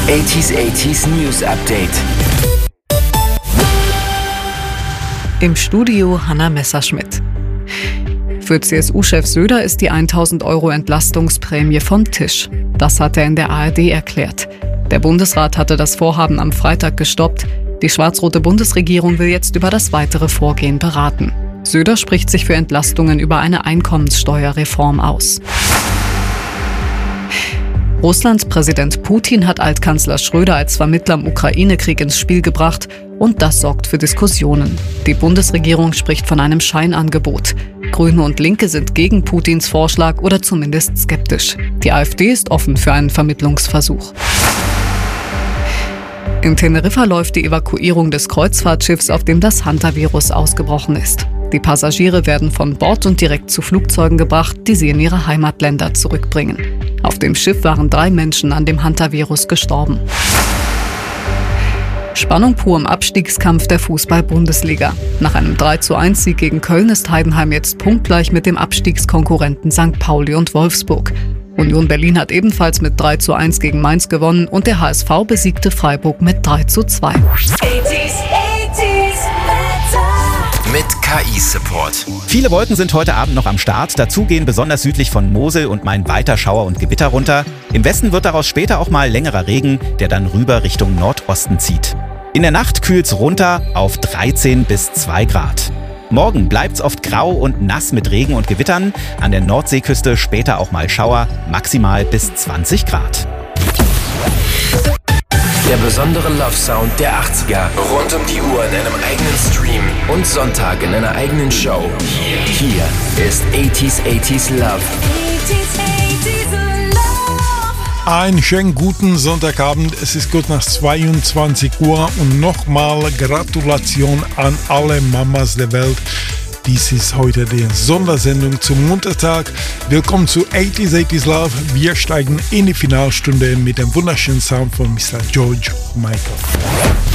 80s News Update. Im Studio Hanna Messerschmidt. Für CSU-Chef Söder ist die 1.000 € Entlastungsprämie vom Tisch. Das hat er in der ARD erklärt. Der Bundesrat hatte das Vorhaben am Freitag gestoppt. Die schwarz-rote Bundesregierung will jetzt über das weitere Vorgehen beraten. Söder spricht sich für Entlastungen über eine Einkommenssteuerreform aus. Russlands Präsident Putin hat Altkanzler Schröder als Vermittler im Ukraine-Krieg ins Spiel gebracht und das sorgt für Diskussionen. Die Bundesregierung spricht von einem Scheinangebot. Grüne und Linke sind gegen Putins Vorschlag oder zumindest skeptisch. Die AfD ist offen für einen Vermittlungsversuch. In Teneriffa läuft die Evakuierung des Kreuzfahrtschiffs, auf dem das Hantavirus ausgebrochen ist. Die Passagiere werden von Bord und direkt zu Flugzeugen gebracht, die sie in ihre Heimatländer zurückbringen. Auf dem Schiff waren 3 Menschen an dem Hantavirus gestorben. Spannung pur im Abstiegskampf der Fußball-Bundesliga. Nach einem 3:1-Sieg gegen Köln ist Heidenheim jetzt punktgleich mit dem Abstiegskonkurrenten St. Pauli und Wolfsburg. Union Berlin hat ebenfalls mit 3:1 gegen Mainz gewonnen und der HSV besiegte Freiburg mit 3:2. Mit KI-Support. Viele Wolken sind heute Abend noch am Start. Dazu gehen besonders südlich von Mosel und Main weiter Schauer und Gewitter runter. Im Westen wird daraus später auch mal längerer Regen, der dann rüber Richtung Nordosten zieht. In der Nacht kühlt's runter auf 13 bis 2 Grad. Morgen bleibt's oft grau und nass mit Regen und Gewittern. An der Nordseeküste später auch mal Schauer, maximal bis 20 Grad. Der besondere Love-Sound der 80er. Rund um die Uhr in einem eigenen Stream. Und Sonntag in einer eigenen Show. Hier ist 80s Love. Einen schönen guten Sonntagabend. Es ist kurz nach 22 Uhr und nochmal Gratulation an alle Mamas der Welt. Dies ist heute die Sondersendung zum Muttertag. Willkommen zu 80s Love. Wir steigen in die Finalstunde mit dem wunderschönen Sound von Mr. George Michael.